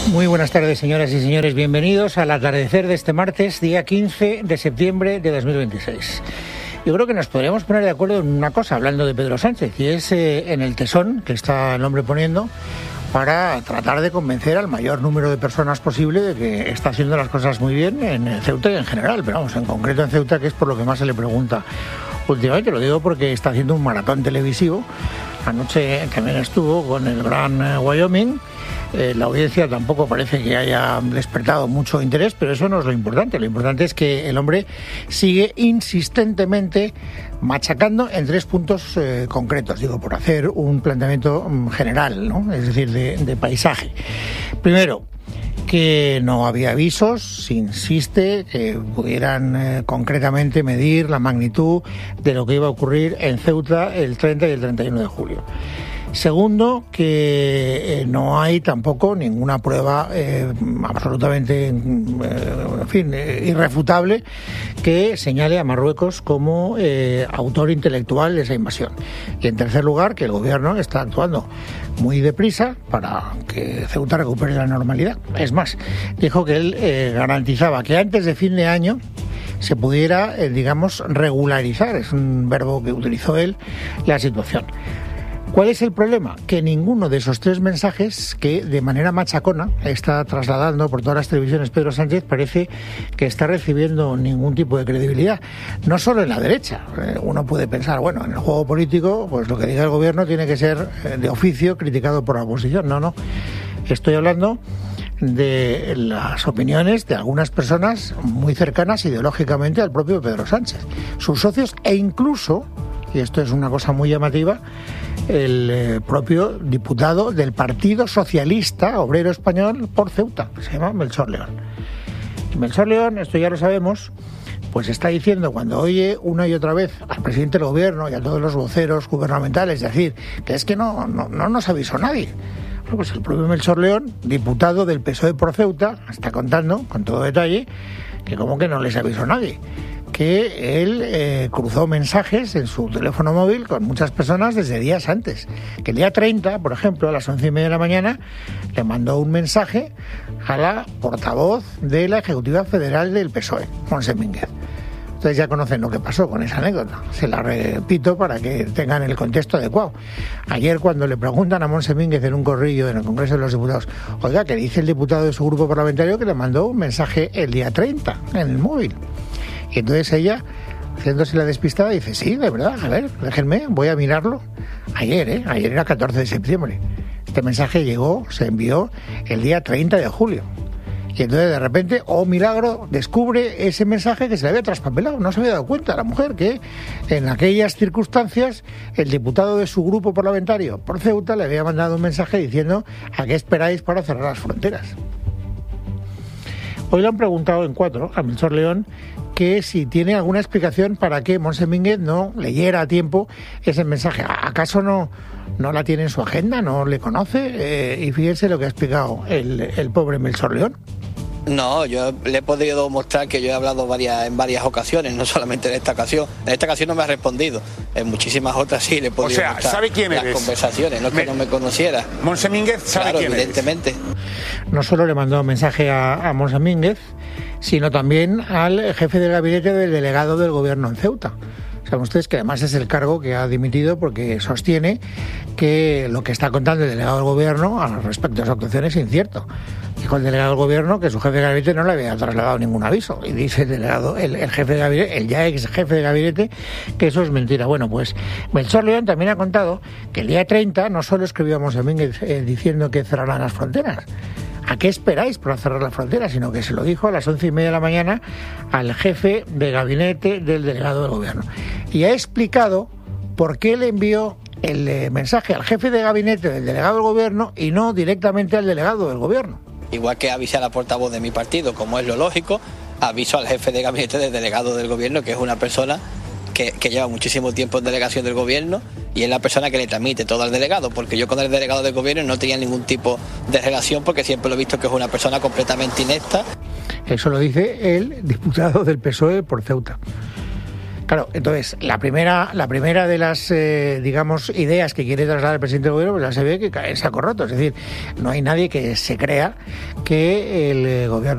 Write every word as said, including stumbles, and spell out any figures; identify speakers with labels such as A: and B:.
A: Muy buenas tardes, señoras y señores. Bienvenidos al atardecer de este martes, día quince de septiembre de dos mil veintiséis. Yo creo que nos podríamos poner de acuerdo en una cosa, hablando de Pedro Sánchez, y es eh, en el tesón que está el hombre poniendo para tratar de convencer al mayor número de personas posible de que está haciendo las cosas muy bien en Ceuta y en general, pero vamos, en concreto en Ceuta, que es por lo que más se le pregunta últimamente. Lo digo porque está haciendo un maratón televisivo. Anoche también estuvo con el Gran eh, Wyoming. Eh, la audiencia tampoco parece que haya despertado mucho interés, pero eso no es lo importante. Lo importante es que el hombre sigue insistentemente machacando en tres puntos eh, concretos, digo, por hacer un planteamiento general, ¿no? Es decir, de, de paisaje. Primero, que no había avisos, se insiste, que pudieran eh, concretamente medir la magnitud de lo que iba a ocurrir en Ceuta el treinta y el treinta y uno de julio. Segundo, que eh, no hay tampoco ninguna prueba eh, absolutamente, eh, en fin, eh, irrefutable que señale a Marruecos como eh, autor intelectual de esa invasión. Y en tercer lugar, que el gobierno está actuando muy deprisa para que Ceuta recupere la normalidad. Es más, dijo que él eh, garantizaba que antes de fin de año se pudiera, eh, digamos, regularizar, es un verbo que utilizó él, la situación. ¿Cuál es el problema? Que ninguno de esos tres mensajes que de manera machacona está trasladando por todas las televisiones Pedro Sánchez parece que está recibiendo ningún tipo de credibilidad. No solo en la derecha. Uno puede pensar, bueno, en el juego político, pues lo que diga el gobierno tiene que ser de oficio criticado por la oposición. No, no. Estoy hablando de las opiniones de algunas personas muy cercanas ideológicamente al propio Pedro Sánchez, sus socios e incluso, y esto es una cosa muy llamativa, el eh, propio diputado del Partido Socialista Obrero Español por Ceuta, que se llama Melchor León. Y Melchor León, esto ya lo sabemos, pues está diciendo cuando oye una y otra vez al presidente del gobierno y a todos los voceros gubernamentales decir que es que no, no, no nos avisó nadie. Bueno, pues el propio Melchor León, diputado del P S O E por Ceuta, está contando con todo detalle que como que no les avisó nadie, que él eh, cruzó mensajes en su teléfono móvil con muchas personas desde días antes. Que el día treinta, por ejemplo, a las once y media de la mañana, le mandó un mensaje a la portavoz de la Ejecutiva Federal del P S O E, Montse Mínguez. Ustedes ya conocen lo que pasó con esa anécdota. Se la repito para que tengan el contexto adecuado. Ayer, cuando le preguntan a Montse Mínguez en un corrillo en el Congreso de los Diputados, oiga, ¿qué dice el diputado de su grupo parlamentario que le mandó un mensaje el día treinta en el móvil? Y entonces ella, haciéndose la despistada, dice, sí, de verdad, a ver, déjenme, voy a mirarlo. Ayer, ¿eh? Ayer era catorce de septiembre. Este mensaje llegó, se envió el día treinta de julio. Y entonces de repente, oh milagro, descubre ese mensaje que se le había traspapelado. No se había dado cuenta la mujer que en aquellas circunstancias el diputado de su grupo parlamentario por Ceuta le había mandado un mensaje diciendo ¿a qué esperáis para cerrar las fronteras? Hoy le han preguntado en cuatro a Melchor León que si tiene alguna explicación para que Montse Mínguez no leyera a tiempo ese mensaje. ¿Acaso no, no la tiene en su agenda? ¿No le conoce? Eh, y fíjense lo que ha explicado el, el pobre Melchor León.
B: No, yo le he podido mostrar que yo he hablado varias, en varias ocasiones, no solamente en esta ocasión. En esta ocasión no me ha respondido, en muchísimas otras sí le he podido
C: o sea,
B: mostrar
C: ¿sabe quién
B: las
C: eres?
B: conversaciones, no es
C: me...
B: que no me conociera.
C: Montse Mínguez sabe
B: claro,
C: quién
B: evidentemente.
C: eres.
A: No solo le mandó un mensaje a, a Montse Mínguez, sino también al jefe del gabinete del delegado del gobierno en Ceuta. Saben ustedes que además es el cargo que ha dimitido porque sostiene que lo que está contando el delegado del gobierno al respecto de su actuación es incierto. Dijo el delegado del gobierno que su jefe de gabinete no le había trasladado ningún aviso. Y dice el delegado, el, el jefe de gabinete, el ya ex jefe de gabinete, que eso es mentira. Bueno, pues Melchor León también ha contado que el día treinta no solo escribió a Montse Mínguez eh, diciendo que cerrarán las fronteras. ¿A qué esperáis para cerrar la frontera? Sino que se lo dijo a las once y media de la mañana al jefe de gabinete del delegado del gobierno. Y ha explicado por qué le envió el eh, mensaje al jefe de gabinete del delegado del gobierno y no directamente al delegado del gobierno.
B: Igual que avisé a la portavoz de mi partido, como es lo lógico, aviso al jefe de gabinete del delegado del gobierno, que es una persona que, que lleva muchísimo tiempo en delegación del gobierno y es la persona que le transmite todo al delegado, porque yo con el delegado del gobierno no tenía ningún tipo de relación porque siempre lo he visto que es una persona completamente inepta.
A: Eso lo dice el diputado del P S O E por Ceuta. Claro, entonces, la primera la primera de las, eh, digamos, ideas que quiere trasladar el presidente del gobierno, pues ya se ve que cae en saco roto. Es decir, no hay nadie que se crea que el gobierno